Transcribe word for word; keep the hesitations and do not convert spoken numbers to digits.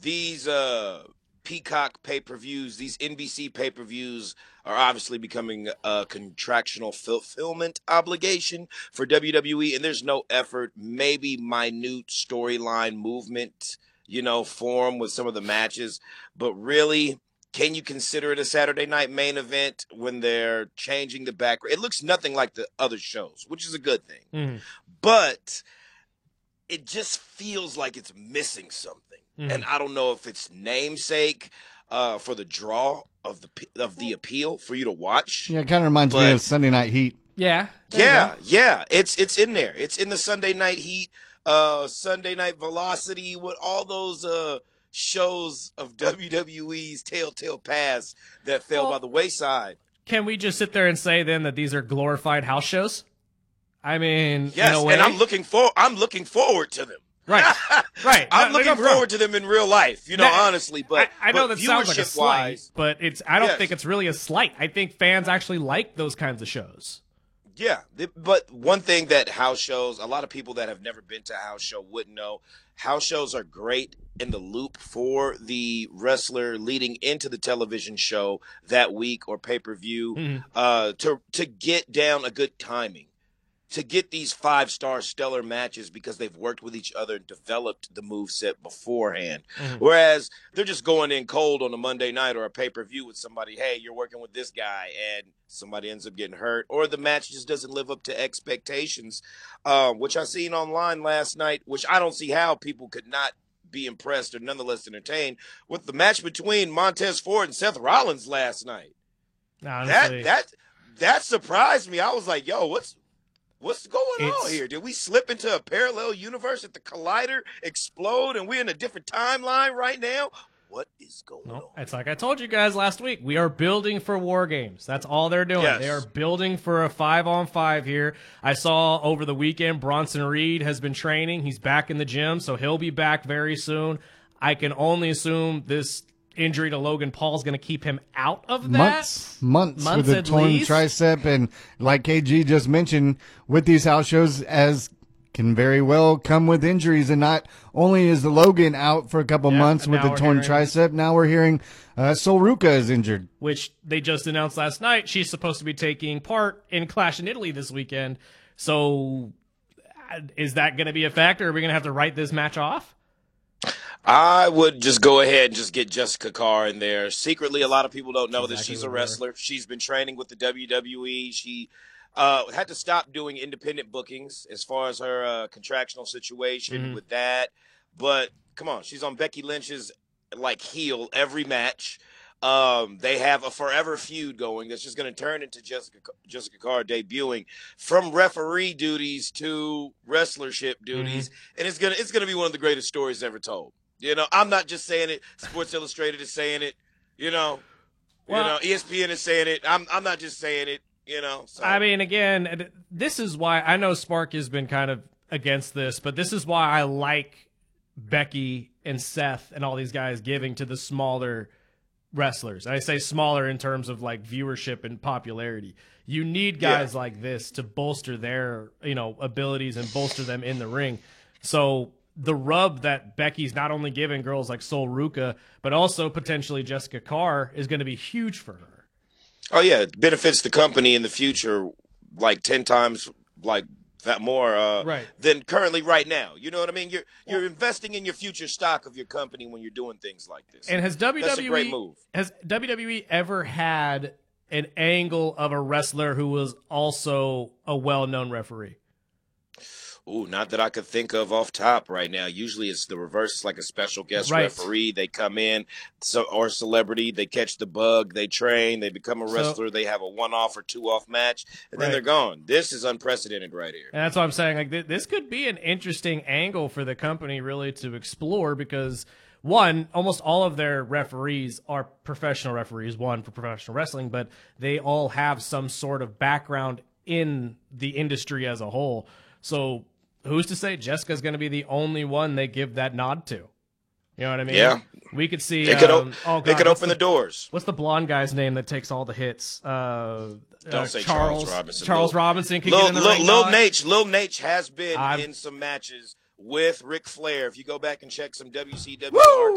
these uh, Peacock pay-per-views, these N B C pay-per-views are obviously becoming a contractual fulfillment obligation for W W E, and there's no effort, maybe minute storyline movement, you know, form with some of the matches, but really, can you consider it a Saturday night main event when they're changing the background? It looks nothing like the other shows, which is a good thing, mm. but it just feels like it's missing something. Mm. And I don't know if it's namesake uh, for the draw of the of the appeal for you to watch. Yeah, it kind of reminds but, me of Sunday Night Heat. Yeah. Yeah, yeah. It's it's in there. It's in the Sunday Night Heat, uh, Sunday Night Velocity, with all those uh, shows of W W E's telltale past that fell well, by the wayside. Can we just sit there and say then that these are glorified house shows? I mean, yes, in a way, and I'm looking for I'm looking forward to them. Right, right. I'm no, looking no, forward to them in real life, you know, Now, honestly. But I, I know but that sounds like a slight, wise, but it's. I don't yes. think it's really a slight. I think fans actually like those kinds of shows. Yeah, but one thing that house shows, a lot of people that have never been to a house show wouldn't know, house shows are great in the loop for the wrestler leading into the television show that week or pay-per-view Mm-hmm. uh, to to get down a good timing, to get these five-star stellar matches because they've worked with each other and developed the moveset beforehand. Mm-hmm. Whereas they're just going in cold on a Monday night or a pay-per-view with somebody, hey, you're working with this guy, and somebody ends up getting hurt, or the match just doesn't live up to expectations, um, which I seen online last night, which I don't see how people could not be impressed or nonetheless entertained with the match between Montez Ford and Seth Rollins last night. Honestly. That that that surprised me. I was like, yo, what's What's going It's, on here? Did we slip into a parallel universe? Did the collider explode and we're in a different timeline right now? What is going no, on? It's like I told you guys last week. We are building for War Games. That's all they're doing. Yes. They are building for a five-on-five here. I saw over the weekend Bronson Reed has been training. He's back in the gym, so he'll be back very soon. I can only assume this injury to Logan Paul is going to keep him out of that. Months, months, Months with a at torn least. tricep. And like K G just mentioned, with these house shows, as can very well come with injuries. And not only is the Logan out for a couple Yeah, months and with now the we're torn hearing- tricep, now we're hearing uh, Sol Ruca is injured. Which they just announced last night. She's supposed to be taking part in Clash in Italy this weekend. So uh, is that going to be a factor? Are we going to have to write this match off? I would just go ahead and just get Jessica Carr in there. Secretly, a lot of people don't know That's that exactly she's a what we're- wrestler. She's been training with the W W E. She uh, had to stop doing independent bookings as far as her uh, contractual situation Mhm. with that. But come on, she's on Becky Lynch's like heel every match. Um, they have a forever feud going that's just going to turn into Jessica Jessica Carr debuting from referee duties to wrestlership duties, and it's gonna it's gonna be one of the greatest stories ever told. You know, I'm not just saying it. Sports Illustrated is saying it. You know, Well- you know, E S P N is saying it. I'm I'm not just saying it. You know, so. I mean, again, this is why I know Spark has been kind of against this, but this is why I like Becky and Seth and all these guys giving to the smaller wrestlers. I say smaller in terms of like viewership and popularity. You need guys Yeah. like this to bolster their, you know, abilities and bolster them in the ring. So the rub that Becky's not only giving girls like Sol Ruca, but also potentially Jessica Carr is going to be huge for her. Oh yeah, it benefits the company in the future like ten times like that more uh, Right. than currently right now. You know what I mean? You're you're investing in your future stock of your company when you're doing things like this. And has W W E That's a great move. has W W E ever had an angle of a wrestler who was also a well-known referee? Ooh, not that I could think of off top right now. Usually it's the reverse. It's like a special guest Right. referee. They come in, so or celebrity. They catch the bug. They train. They become a So- wrestler. They have a one-off or two-off match, and then Right. they're gone. This is unprecedented right here. And that's what I'm saying. Like th- this could be an interesting angle for the company really to explore because one, almost all of their referees are professional referees. One for professional wrestling, but they all have some sort of background in the industry as a whole. So who's to say Jessica's going to be the only one they give that nod to? You know what I mean? Yeah. We could see. They could, um, o- oh they God, could what's open the, doors. What's the blonde guy's name that takes all the hits? Uh, Don't uh, say Charles, Charles Robinson. Charles Lil- Robinson could Lil, get in the Lil, ring. Lil nod. Nate, Lil Nate has been I'm- in some matches with Ric Flair. If you go back and check some W C W Woo!